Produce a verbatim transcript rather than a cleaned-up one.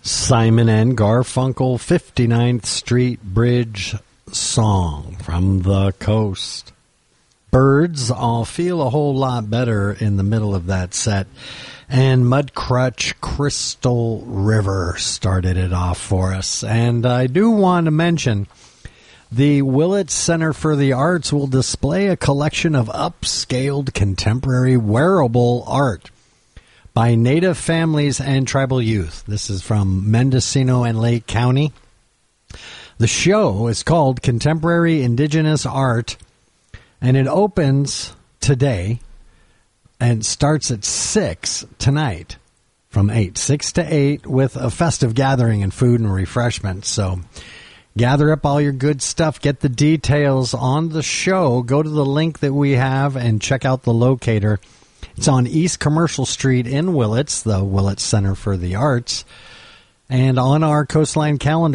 Simon and Garfunkel, fifty-ninth Street Bridge song from the coast. Birds, I'll feel a whole lot better in the middle of that set. And Mudcrutch, Crystal River started it off for us. And I do want to mention the Willits Center for the Arts will display a collection of upscaled contemporary wearable art by Native families and tribal youth. This is from Mendocino and Lake County. The show is called Contemporary Indigenous Art, and it opens today and starts at six tonight from eight. six to eight with a festive gathering and food and refreshments. So gather up all your good stuff. Get the details on the show. Go to the link that we have and check out the locator. It's on East Commercial Street in Willits, the Willits Center for the Arts. And on our Coastline calendar,